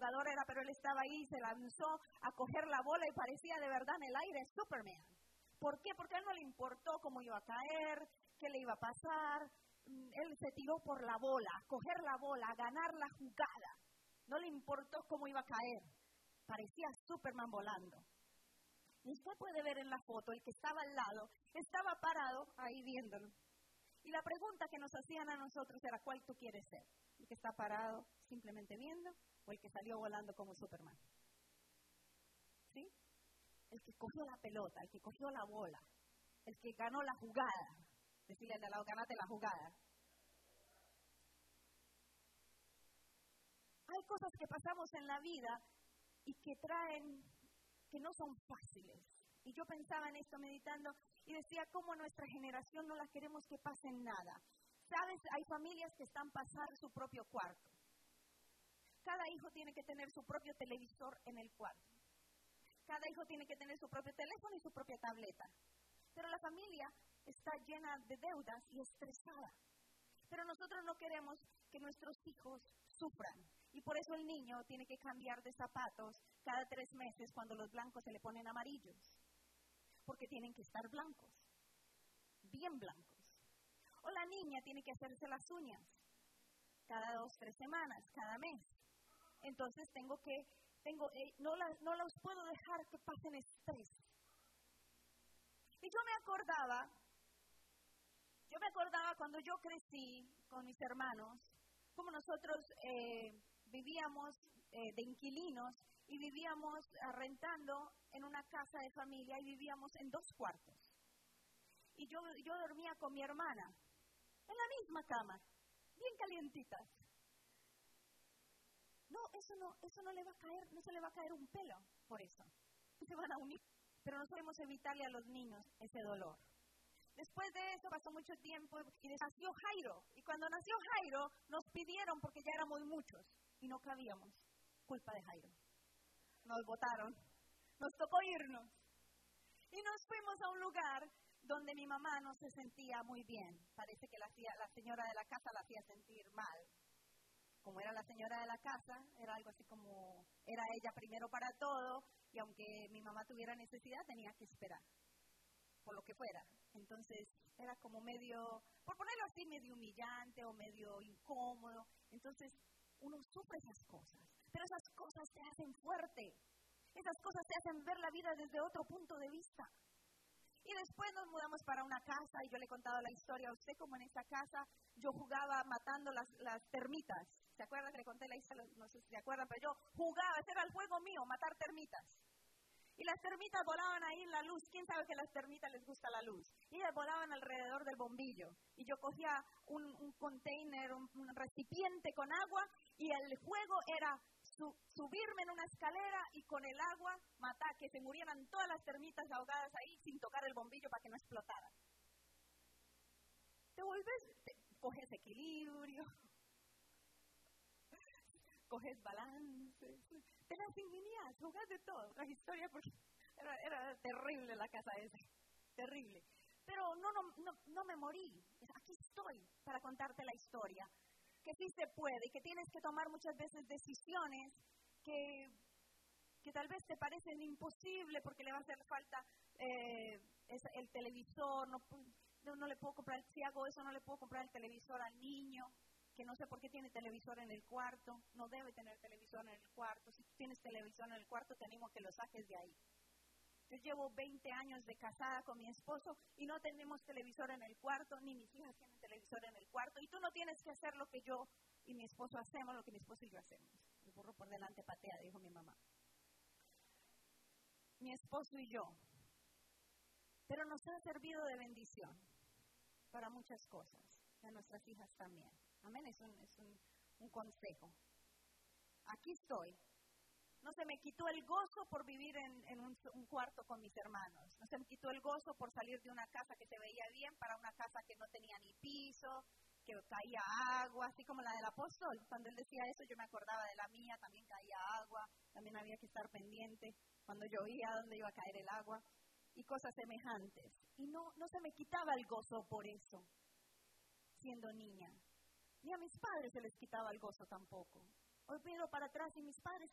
jugador era, pero él estaba ahí y se lanzó a coger la bola y parecía de verdad en el aire Superman. ¿Por qué? Porque a él no le importó cómo iba a caer, qué le iba a pasar. Él se tiró por la bola, a coger la bola, a ganar la jugada. No le importó cómo iba a caer. Parecía Superman volando. Y usted puede ver en la foto, el que estaba al lado, estaba parado ahí viéndolo. Y la pregunta que nos hacían a nosotros era, ¿cuál tú quieres ser? ¿El que está parado simplemente viendo o el que salió volando como Superman? ¿Sí? El que cogió la pelota, el que cogió la bola, el que ganó la jugada. Decirle al de al lado, gánate la jugada. Hay cosas que pasamos en la vida y que no son fáciles. Y yo pensaba en esto meditando y decía cómo nuestra generación no la queremos que pase en nada. ¿Sabes? Hay familias que están pasando su propio cuarto. Cada hijo tiene que tener su propio televisor en el cuarto. Cada hijo tiene que tener su propio teléfono y su propia tableta. Pero la familia está llena de deudas y estresada. Pero nosotros no queremos que nuestros hijos sufran. Y por eso el niño tiene que cambiar de zapatos cada 3 meses cuando los blancos se le ponen amarillos. Porque tienen que estar blancos, bien blancos. O la niña tiene que hacerse las uñas cada 2, 3 semanas, cada mes. Entonces no los puedo dejar que pasen estrés. Y yo me acordaba cuando yo crecí con mis hermanos, como nosotros vivíamos de inquilinos y vivíamos rentando en una casa de familia y vivíamos en 2 cuartos. Y yo dormía con mi hermana en la misma cama, bien calientitas. No, eso no le va a caer, no se le va a caer un pelo por eso. Se van a unir. Pero no podemos evitarle a los niños ese dolor. Después de eso pasó mucho tiempo y nació Jairo. Y cuando nació Jairo nos pidieron, porque ya éramos muchos y no cabíamos, culpa de Jairo. Nos botaron, nos tocó irnos. Y nos fuimos a un lugar donde mi mamá no se sentía muy bien. Parece que la señora de la casa la hacía sentir mal. Como era la señora de la casa, era algo así como, era ella primero para todo, y aunque mi mamá tuviera necesidad, tenía que esperar, por lo que fuera. Entonces, era como medio, por ponerlo así, medio humillante o medio incómodo. Entonces, uno sufre esas cosas, pero esas cosas te hacen fuerte. Esas cosas te hacen ver la vida desde otro punto de vista. Y después nos mudamos para una casa, y yo le he contado la historia a usted, como en esa casa yo jugaba matando las termitas. ¿Se acuerdan que le conté la historia? No sé si se acuerdan, pero yo jugaba, ese era el juego mío, matar termitas. Y las termitas volaban ahí en la luz. ¿Quién sabe que a las termitas les gusta la luz? Y ellas volaban alrededor del bombillo. Y yo cogía un container, un recipiente con agua, y el juego era subirme en una escalera y con el agua matar, que se murieran todas las termitas ahogadas ahí sin tocar el bombillo para que no explotara. Coges equilibrio, coges balance, te las ingenias, jugás de todo. Las historias, porque era terrible la casa esa, terrible. Pero no me morí, aquí estoy para contarte la historia. Que sí se puede y que tienes que tomar muchas veces decisiones que tal vez te parecen imposibles porque le va a hacer falta el televisor, no le puedo comprar, si hago eso no le puedo comprar el televisor al niño, que no sé por qué tiene televisor en el cuarto, no debe tener televisor en el cuarto. Si tienes televisor en el cuarto, te animo a que lo saques de ahí. Yo llevo 20 años de casada con mi esposo y no tenemos televisor en el cuarto, ni mis hijas tienen televisor en el cuarto. Y tú no tienes que hacer lo que yo y mi esposo hacemos, lo que mi esposo y yo hacemos. El burro por delante patea, dijo mi mamá. Mi esposo y yo. Pero nos ha servido de bendición para muchas cosas, y a nuestras hijas también. Amén, es un consejo. Aquí estoy. No se me quitó el gozo por vivir en un cuarto con mis hermanos. No se me quitó el gozo por salir de una casa que se veía bien para una casa que no tenía ni piso, que caía agua, así como la del apóstol. Cuando él decía eso, yo me acordaba de la mía, también caía agua, también había que estar pendiente cuando llovía dónde iba a caer el agua y cosas semejantes. Y no se me quitaba el gozo por eso, siendo niña. Ni a mis padres se les quitaba el gozo tampoco. Hoy miro para atrás y mis padres